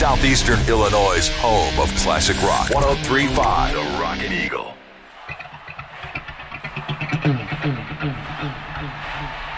Southeastern Illinois' home of classic rock. 103.5 The Rockin' Eagle.